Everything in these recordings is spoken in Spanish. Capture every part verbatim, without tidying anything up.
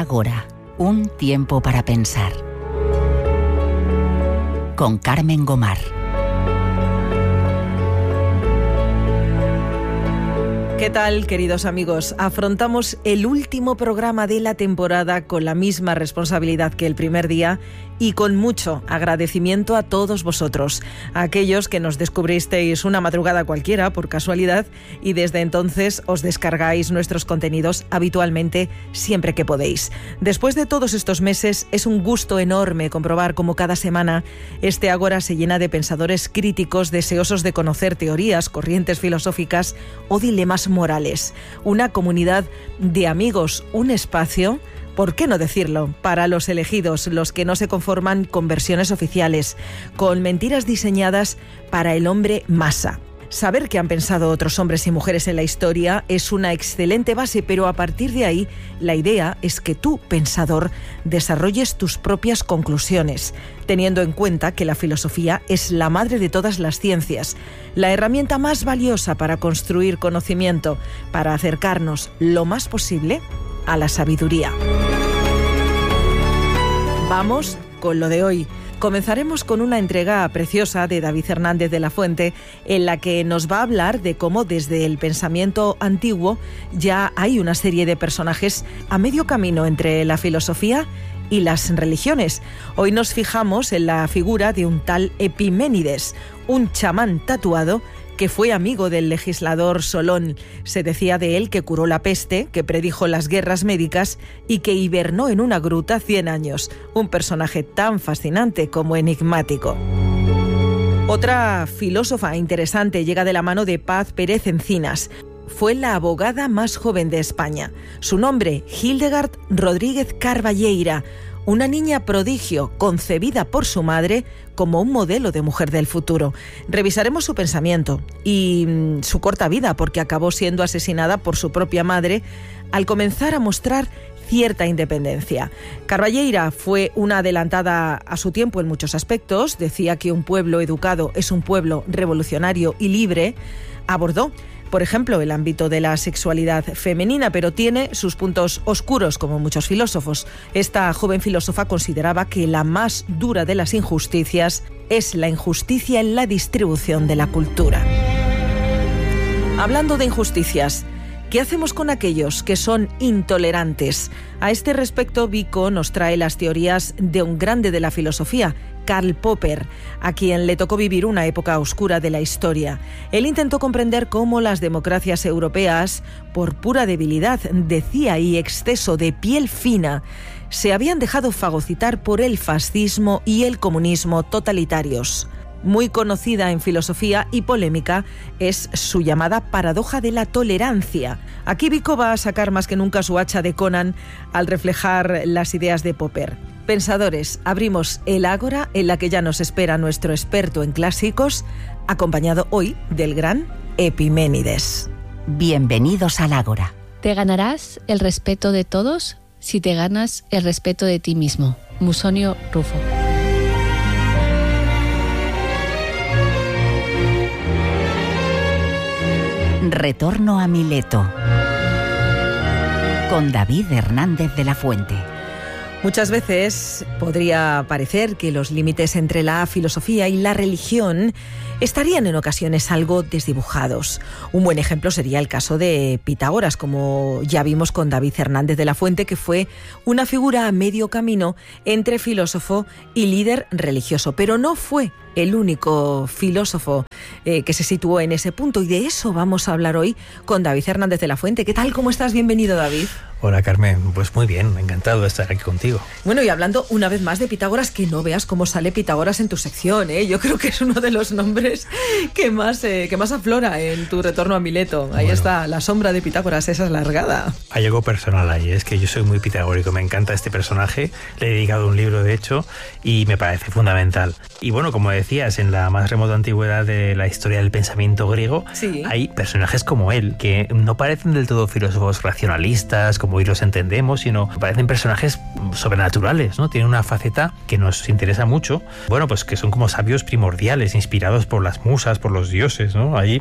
Ágora, un tiempo para pensar. Con Carmen Gomar. ¿Qué tal, queridos amigos? Afrontamos el último programa de la temporada con la misma responsabilidad que el primer día y con mucho agradecimiento a todos vosotros, a aquellos que nos descubristeis una madrugada cualquiera por casualidad y desde entonces os descargáis nuestros contenidos habitualmente siempre que podéis. Después de todos estos meses es un gusto enorme comprobar cómo cada semana este Ágora se llena de pensadores críticos deseosos de conocer teorías, corrientes filosóficas o dilemas morales. Una comunidad de amigos, un espacio, ¿por qué no decirlo?, para los elegidos, los que no se conforman con versiones oficiales, con mentiras diseñadas para el hombre masa. Saber qué han pensado otros hombres y mujeres en la historia es una excelente base, pero a partir de ahí, la idea es que tú, pensador, desarrolles tus propias conclusiones, teniendo en cuenta que la filosofía es la madre de todas las ciencias, la herramienta más valiosa para construir conocimiento, para acercarnos lo más posible a la sabiduría. Vamos con lo de hoy. Comenzaremos con una entrega preciosa de David Hernández de la Fuente, en la que nos va a hablar de cómo desde el pensamiento antiguo ya hay una serie de personajes a medio camino entre la filosofía y las religiones. Hoy nos fijamos en la figura de un tal Epiménides, un chamán tatuado que fue amigo del legislador Solón. Se decía de él que curó la peste, que predijo las guerras médicas y que hibernó en una gruta cien años. Un personaje tan fascinante como enigmático. Otra filósofa interesante llega de la mano de Paz Pérez Encinas. Fue la abogada más joven de España. Su nombre, Hildegard Rodríguez Carballeira, una niña prodigio concebida por su madre como un modelo de mujer del futuro. Revisaremos su pensamiento y mmm, su corta vida, porque acabó siendo asesinada por su propia madre al comenzar a mostrar cierta independencia. Carballeira fue una adelantada a su tiempo en muchos aspectos. Decía que un pueblo educado es un pueblo revolucionario y libre. Abordó, por ejemplo, el ámbito de la sexualidad femenina, pero tiene sus puntos oscuros, como muchos filósofos. Esta joven filósofa consideraba que la más dura de las injusticias es la injusticia en la distribución de la cultura. Hablando de injusticias, ¿qué hacemos con aquellos que son intolerantes? A este respecto, Vico nos trae las teorías de un grande de la filosofía, Karl Popper, a quien le tocó vivir una época oscura de la historia. Él intentó comprender cómo las democracias europeas, por pura debilidad, decía, y exceso de piel fina, se habían dejado fagocitar por el fascismo y el comunismo totalitarios. Muy conocida en filosofía y polémica es su llamada paradoja de la tolerancia. Aquí Vico va a sacar más que nunca su hacha de Conan al reflejar las ideas de Popper. Pensadores, abrimos el Ágora, en la que ya nos espera nuestro experto en clásicos, acompañado hoy del gran Epiménides. Bienvenidos al Ágora. Te ganarás el respeto de todos si te ganas el respeto de ti mismo. Musonio Rufo. Retorno a Mileto, con David Hernández de la Fuente. Muchas veces podría parecer que los límites entre la filosofía y la religión estarían en ocasiones algo desdibujados. Un buen ejemplo sería el caso de Pitágoras, como ya vimos con David Hernández de la Fuente, que fue una figura a medio camino entre filósofo y líder religioso. Pero no fue el único filósofo eh, que se situó en ese punto, y de eso vamos a hablar hoy con David Hernández de la Fuente. ¿Qué tal? ¿Cómo estás? Bienvenido, David. Hola, Carmen. Pues muy bien, encantado de estar aquí contigo. Bueno, y hablando una vez más de Pitágoras, que no veas cómo sale Pitágoras en tu sección, ¿eh? Yo creo que es uno de los nombres que más, eh, que más aflora en tu retorno a Mileto. Ahí bueno, está, la sombra de Pitágoras, esa es largada. Hay algo personal ahí, es que yo soy muy pitagórico, me encanta este personaje, le he dedicado un libro, de hecho, y me parece fundamental. Y bueno, como decías, en la más remota antigüedad de la historia del pensamiento griego, sí, hay personajes como él, que no parecen del todo filósofos racionalistas, como hoy los entendemos, sino parecen personajes sobrenaturales, ¿no? Tienen una faceta que nos interesa mucho, bueno, pues que son como sabios primordiales, inspirados por las musas, por los dioses, ¿no? Ahí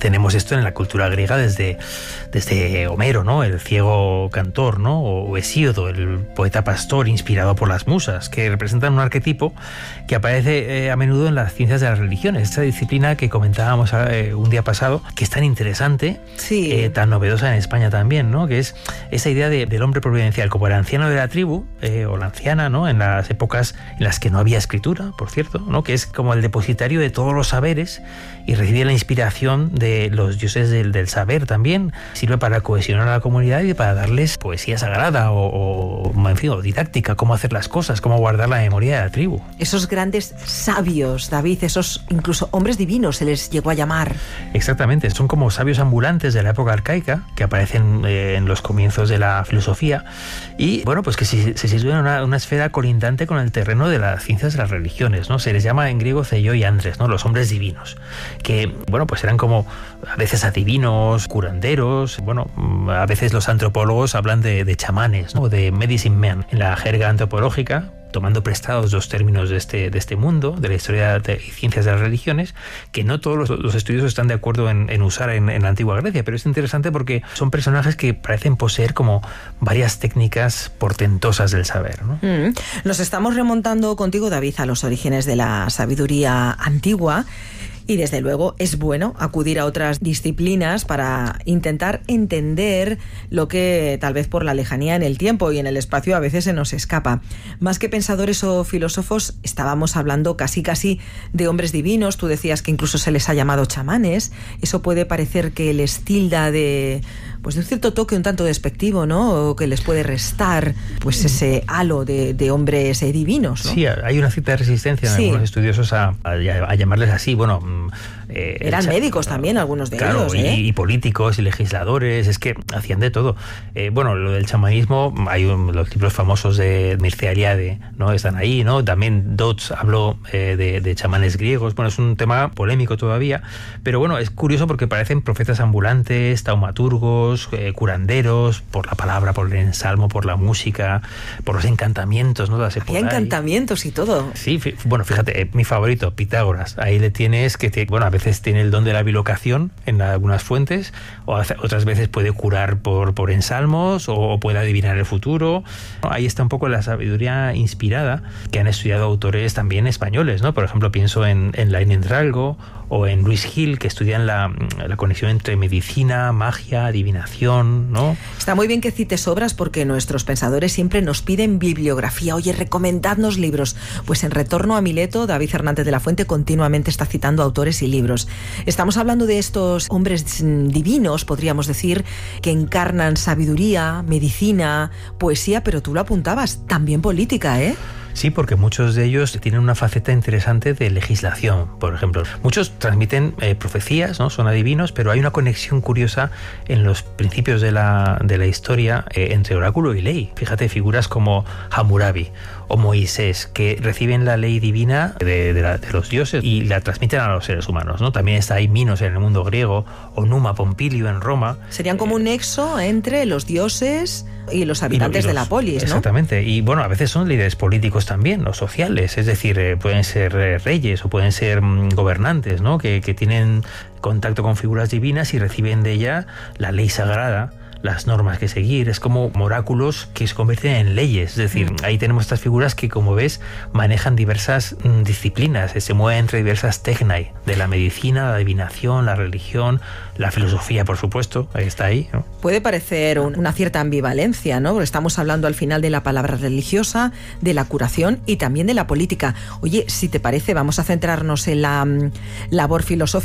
tenemos esto en la cultura griega desde, desde Homero, ¿no? El ciego cantor, ¿no? O Hesíodo, el poeta pastor inspirado por las musas, que representan un arquetipo que aparece eh, a menudo en las ciencias de las religiones, esta disciplina que comentábamos eh, un día pasado, que es tan interesante, sí. eh, tan novedosa en España también, ¿no? Que es esa idea de, del hombre providencial como el anciano de la tribu, eh, o la anciana, ¿no? En las épocas en las que no había escritura, por cierto, ¿no? Que es como el depositario de todos los saberes y recibe la inspiración de los dioses del, del saber también. Sirve para cohesionar a la comunidad y para darles poesía sagrada o, o, en fin, o didáctica, cómo hacer las cosas, cómo guardar la memoria de la tribu. Esos grandes sabios, David, esos incluso hombres divinos se les llegó a llamar. Exactamente, son como sabios ambulantes de la época arcaica que aparecen eh, en los comienzos de la filosofía y, bueno, pues que se, se sitúan en una, una esfera colindante con el terreno de las ciencias de las religiones, ¿no? Se les llama en griego Zeió y Andrés, ¿no? Los hombres divinos, que, bueno, pues eran como a veces adivinos, curanderos, bueno, a veces los antropólogos hablan de, de chamanes, ¿no? De medicine men en la jerga antropológica, tomando prestados los términos de este, de este mundo, de la historia de, y ciencias de las religiones, que no todos los, los estudiosos están de acuerdo en, en usar en, en la antigua Grecia, pero es interesante porque son personajes que parecen poseer como varias técnicas portentosas del saber, ¿no? Mm. Nos estamos remontando contigo, David, a los orígenes de la sabiduría antigua. Y desde luego es bueno acudir a otras disciplinas para intentar entender lo que tal vez por la lejanía en el tiempo y en el espacio a veces se nos escapa. Más que pensadores o filósofos, estábamos hablando casi casi de hombres divinos. Tú decías que incluso se les ha llamado chamanes. Eso puede parecer que les tilda de, pues de un cierto toque un tanto despectivo, ¿no? O que les puede restar pues ese halo de, de hombres eh, divinos, ¿no? Sí, hay una cierta resistencia en sí. algunos estudiosos a, a, a llamarles así. Bueno, Eh, eran médicos también, algunos de claro, ellos. ¿eh? y, y políticos y legisladores, es que hacían de todo. Eh, bueno, lo del chamanismo, hay un, los libros famosos de Mircea Eliade, ¿no? Están ahí, ¿no? También Dodds habló eh, de, de chamanes griegos. Bueno, es un tema polémico todavía, pero bueno, es curioso porque parecen profetas ambulantes, taumaturgos, eh, curanderos, por la palabra, por el ensalmo, por la música, por los encantamientos, ¿no? Había encantamientos y todo. Sí, f- bueno, fíjate, eh, mi favorito, Pitágoras. Ahí le tienes que, te, bueno, a veces tiene el don de la bilocación en algunas fuentes, o otras veces puede curar por, por ensalmos, o puede adivinar el futuro. Ahí está un poco la sabiduría inspirada que han estudiado autores también españoles, ¿no? Por ejemplo, pienso en, en Lain Entralgo o en Luis Gil, que estudian la, la conexión entre medicina, magia, adivinación, ¿no? Está muy bien que cites obras porque nuestros pensadores siempre nos piden bibliografía. Oye, recomendadnos libros. Pues en Retorno a Mileto, David Fernández de la Fuente continuamente está citando autores y libros. Estamos hablando de estos hombres divinos, podríamos decir, que encarnan sabiduría, medicina, poesía, pero tú lo apuntabas, también política, ¿eh? Sí, porque muchos de ellos tienen una faceta interesante de legislación, por ejemplo. Muchos transmiten eh, profecías, ¿no? Son adivinos, pero hay una conexión curiosa en los principios de la, de la historia eh, entre oráculo y ley. Fíjate, figuras como Hammurabi o Moisés, que reciben la ley divina de, de, la, de los dioses y la transmiten a los seres humanos, ¿no? También está ahí Minos en el mundo griego o Numa Pompilio en Roma. Serían como un nexo entre los dioses y los habitantes y los, de la polis, ¿no? Exactamente. Y bueno, a veces son líderes políticos también, o sociales, es decir, eh, pueden ser eh, reyes o pueden ser mm, gobernantes, ¿no? Que, que tienen contacto con figuras divinas y reciben de ella la ley sagrada, las normas que seguir. Es como oráculos que se convierten en leyes. Es decir, ahí tenemos estas figuras que, como ves, manejan diversas mm, disciplinas, se mueven entre diversas tecnai, de la medicina, la adivinación, la religión, la filosofía, por supuesto, ahí está ahí, ¿no? Puede parecer un, una cierta ambivalencia, ¿no? Porque estamos hablando al final de la palabra religiosa, de la curación y también de la política. Oye, si te parece, vamos a centrarnos en la um, labor filosófica